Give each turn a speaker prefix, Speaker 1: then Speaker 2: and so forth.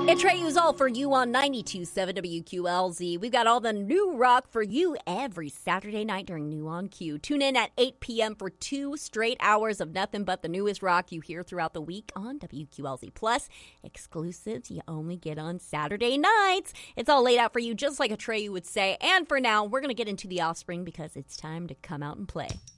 Speaker 1: It's Treyu's All For You on 92.7 WQLZ. We've got all the new rock for you every Saturday night during New on Q. Tune in at 8 p.m. for 2 straight hours of nothing but the newest rock you hear throughout the week on WQLZ. Plus, exclusives you only get on Saturday nights. It's all laid out for you just like a Treyu would say. And for now, we're going to get into The Offspring because it's time to come out and play.